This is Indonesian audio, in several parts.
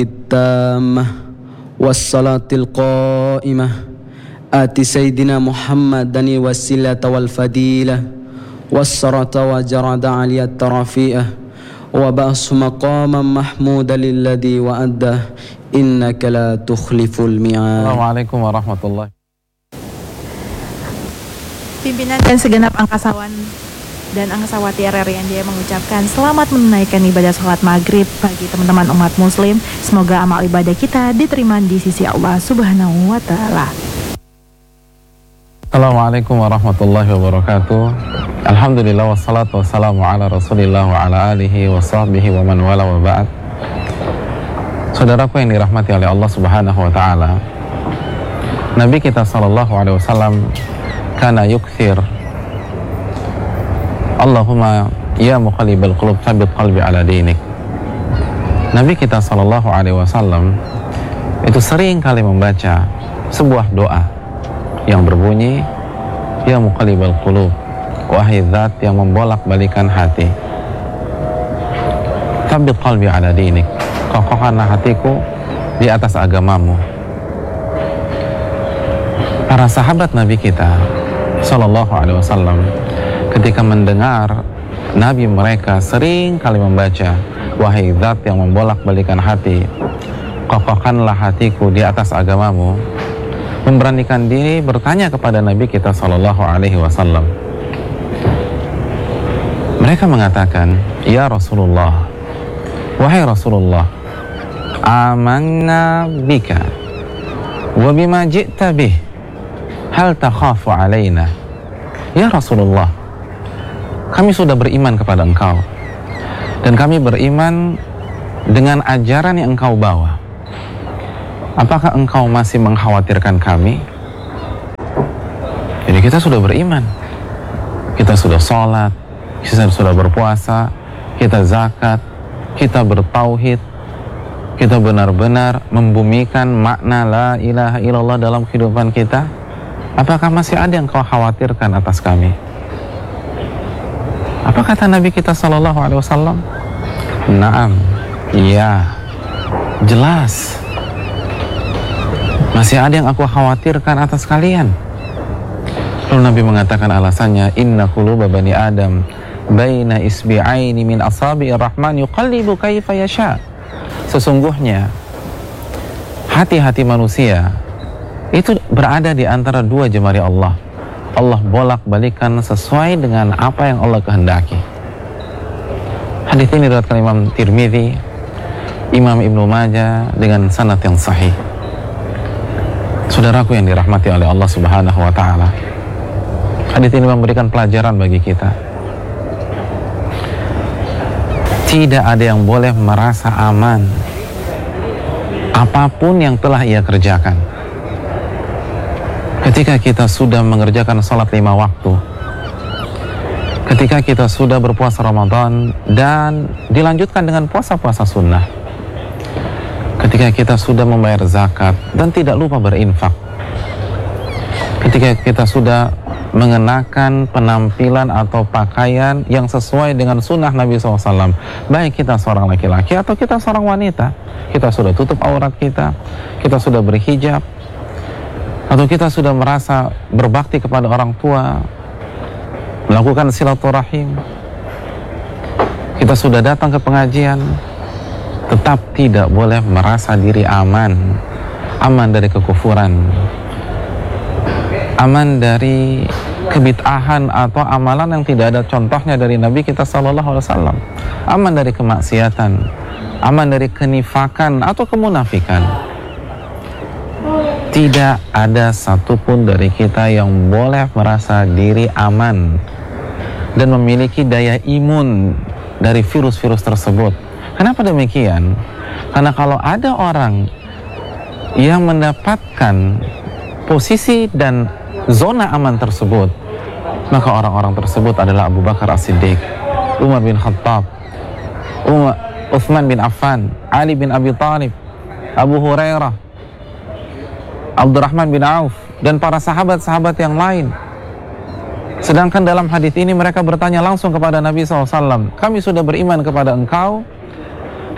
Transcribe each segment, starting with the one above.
التامة والصلاة القائمة آت سيدنا محمد الوسيلة والفضيلة والصلاة وجرد علي الترفيئة وبأس مقاما محمودا للذي وأده إنك لا تخلف الميعاد. Assalamualaikum warahmatullahi. Pimpinan dan segenap angkasawan dan angkasawati RRI NDI mengucapkan selamat menunaikan ibadah sholat maghrib bagi teman-teman umat muslim. Semoga amal ibadah kita diterima di sisi Allah Subhanahu wa Ta'ala. Assalamualaikum warahmatullahi wabarakatuh. Alhamdulillah wassalatu wassalamu ala rasulillah wa ala alihi wa sahbihi wa man wala wa ba'd. Saudaraku yang dirahmati oleh Allah Subhanahu wa Ta'ala, Nabi kita sallallahu alaihi wasallam kana yukthir Allahumma ya muqallibal qulub tsabbit qalbi ala dinik. Nabi kita sallallahu alaihi wasallam itu sering kali membaca sebuah doa yang berbunyi ya muqallibal qulub, wahai zat yang membolak-balikan hati, tsabbit qalbi ala dinik, kokohkanlah hatiku di atas agamamu. Para sahabat Nabi kita sallallahu alaihi wasallam ketika mendengar Nabi mereka sering kali membaca wahai zat yang membolak-balikan hati, kokohkanlah hatiku di atas agamamu, memberanikan diri bertanya kepada Nabi kita sallallahu alaihi wasallam. Mereka mengatakan, ya Rasulullah, wahai Rasulullah, amanna bika wa bima ji'ta bih, hal takhafu alaina. Ya Rasulullah, kami sudah beriman kepada engkau dan kami beriman dengan ajaran yang engkau bawa. Apakah engkau masih mengkhawatirkan kami? Jadi kita sudah beriman, kita sudah sholat, kita sudah berpuasa, kita zakat, kita bertauhid, kita benar-benar membumikan makna la ilaha illallah dalam kehidupan kita. Apakah masih ada yang kau khawatirkan atas kami? Apa kata Nabi kita sallallahu alaihi wasallam? Naam, iya, jelas. Masih ada yang aku khawatirkan atas kalian. Lalu Nabi mengatakan alasannya, inna quluba bani Adam baina isbi'aini min asabi'ir rahman yuqallibu kaifa yasha. Sesungguhnya hati-hati manusia itu berada di antara dua jemari Allah. Allah bolak-balikan sesuai dengan apa yang Allah kehendaki. Hadis ini diriwayatkan Imam Tirmidzi, Imam Ibnu Majah dengan sanad yang sahih. Saudaraku yang dirahmati oleh Allah Subhanahu wa Ta'ala, hadis ini memberikan pelajaran bagi kita. Tidak ada yang boleh merasa aman apapun yang telah ia kerjakan. Ketika kita sudah mengerjakan sholat 5 waktu, ketika kita sudah berpuasa Ramadan dan dilanjutkan dengan puasa-puasa sunnah, ketika kita sudah membayar zakat dan tidak lupa berinfak, ketika kita sudah mengenakan penampilan atau pakaian yang sesuai dengan sunnah Nabi SAW, baik kita seorang laki-laki atau kita seorang wanita, kita sudah tutup aurat kita sudah berhijab, atau kita sudah merasa berbakti kepada orang tua, melakukan silaturahim, kita sudah datang ke pengajian, tetap tidak boleh merasa diri aman dari kekufuran, aman dari kebid'ahan atau amalan yang tidak ada contohnya dari Nabi kita sallallahu alaihi wasallam, aman dari kemaksiatan, aman dari kenifakan atau kemunafikan. Tidak ada satupun dari kita yang boleh merasa diri aman dan memiliki daya imun dari virus-virus tersebut. Kenapa demikian? Karena kalau ada orang yang mendapatkan posisi dan zona aman tersebut, maka orang-orang tersebut adalah Abu Bakar As-Siddiq, Umar bin Khattab, Uthman bin Affan, Ali bin Abi Thalib, Abu Hurairah, Abdurrahman bin Auf, dan para sahabat-sahabat yang lain. Sedangkan dalam hadis ini mereka bertanya langsung kepada Nabi SAW, kami sudah beriman kepada engkau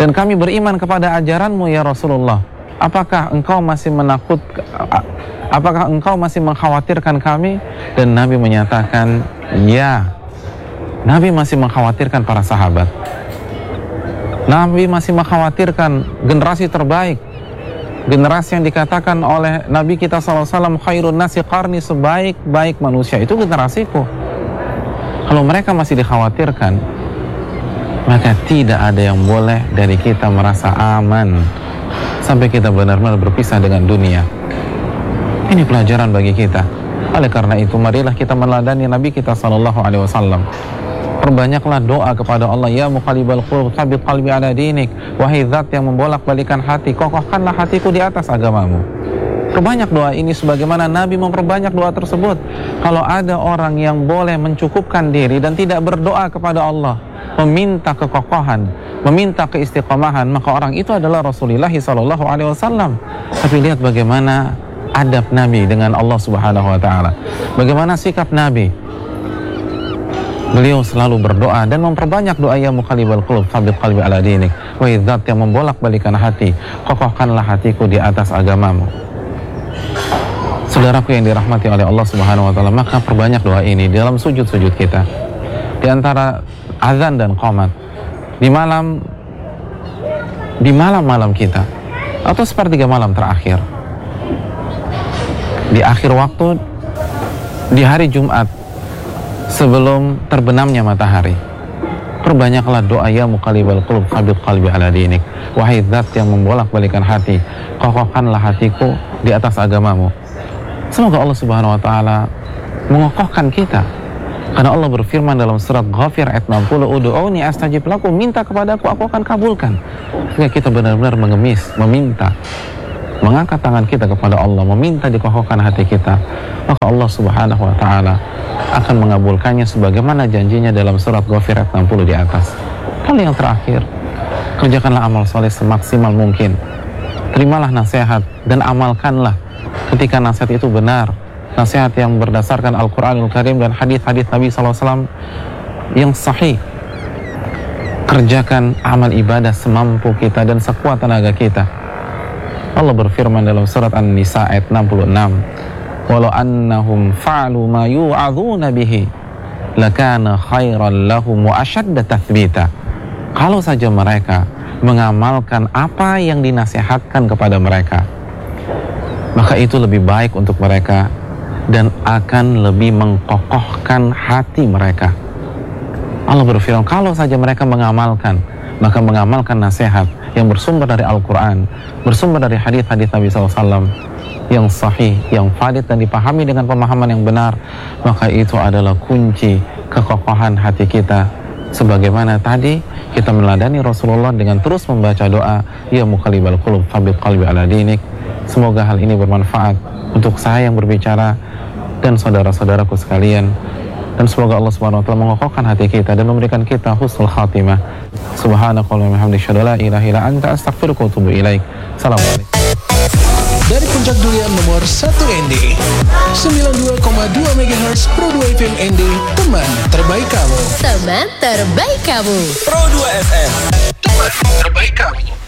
dan kami beriman kepada ajaranmu ya Rasulullah. Apakah engkau masih apakah engkau masih mengkhawatirkan kami? Dan Nabi menyatakan, ya. Nabi masih mengkhawatirkan para sahabat. Nabi masih mengkhawatirkan generasi terbaik, generasi yang dikatakan oleh Nabi kita SAW, khairun nasi qarni, sebaik-baik manusia itu generasiku. Kalau mereka masih dikhawatirkan, maka tidak ada yang boleh dari kita merasa aman sampai kita benar-benar berpisah dengan dunia. Ini pelajaran bagi kita. Oleh karena itu, marilah kita meneladani Nabi kita SAW. Perbanyaklah doa kepada Allah, ya muqallibal qulub tsabbit qalbi ala dinik. Wahai zat yang membolak-balikan hati, kokohkanlah hatiku di atas agamamu. Perbanyak doa ini sebagaimana Nabi memperbanyak doa tersebut. Kalau ada orang yang boleh mencukupkan diri dan tidak berdoa kepada Allah, meminta kekokohan, meminta keistiqomahan, maka orang itu adalah Rasulullah SAW. Tapi lihat bagaimana adab Nabi dengan Allah Subhanahu wa taala. Bagaimana sikap Nabi? Beliau selalu berdoa dan memperbanyak doa, ya muqallibal qulub tsabbit qalbi ala dinik. Wahai zat yang membolak-balikan hati, kokohkanlah hatiku di atas agamamu. Saudaraku yang dirahmati oleh Allah Subhanahu wa taala, maka perbanyak doa ini di dalam sujud-sujud kita. Di antara azan dan qomat, di malam-malam kita, atau sepertiga malam terakhir, di akhir waktu, di hari Jumat sebelum terbenamnya matahari, perbanyaklah doa, ya muqallibal qulub tsabbit qalbi ala dinik. Wahai zat yang membolak-balikan hati, kokohkanlah hatiku di atas agamamu. Semoga Allah Subhanahu wa taala mengokohkan kita, karena Allah berfirman dalam surat Ghafir ayat 60, ud'uuni astajib lakum, minta kepadaku, aku akan kabulkan. Jika kita benar-benar mengemis, meminta, mengangkat tangan kita kepada Allah, meminta dikokohkan hati kita, maka Allah Subhanahu wa taala akan mengabulkannya sebagaimana janjinya dalam surat Ghafir ayat 60 di atas. Lalu yang terakhir, kerjakanlah amal soleh semaksimal mungkin. Terimalah nasihat dan amalkanlah ketika nasihat itu benar, nasihat yang berdasarkan Al-Quranul Karim dan hadis-hadis Nabi SAW yang sahih. Kerjakan amal ibadah semampu kita dan sekuat tenaga kita. Allah berfirman dalam surat An-Nisa ayat 66, walau annahum fa'alu ma yu'adzuna bihi lakana khairan lahum wa ashadda tathbita. Kalau saja mereka mengamalkan apa yang dinasihatkan kepada mereka, maka itu lebih baik untuk mereka dan akan lebih mengkokohkan hati mereka. Allah berfirman, kalau saja mereka mengamalkan, maka mengamalkan nasihat yang bersumber dari Al-Quran, bersumber dari hadis-hadis Nabi SAW yang sahih, yang valid dan dipahami dengan pemahaman yang benar, maka itu adalah kunci kekokohan hati kita. Sebagaimana tadi kita meneladani Rasulullah dengan terus membaca doa, ya muqallibal qulub tsabbit qalbi ala dinik. Semoga hal ini bermanfaat untuk saya yang berbicara dan saudara-saudaraku sekalian, dan semoga Allah Subhanahu wa taala mengokohkan hati kita dan memberikan kita husnul khatimah. Subhanakallahumma wa bihamdika asyhadu an la ilaha illa anta astaghfiruka wa atubu ilaik. Assalamualaikum. Dari Puncak Durian nomor 1 ND 92,2 MHz Pro 2 FM ND, teman terbaik kamu. Teman terbaik kamu. Pro 2 FM, teman terbaik kamu.